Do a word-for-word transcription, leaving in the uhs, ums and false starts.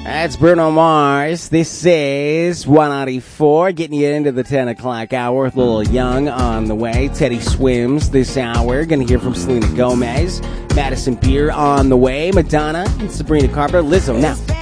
That's Bruno Mars. This is one ninety-four, getting you into the ten o'clock hour with Lil Young on the way. Teddy Swims this hour. Going to hear from Selena Gomez. Madison Beer on the way. Madonna and Sabrina Carpenter. Lizzo now.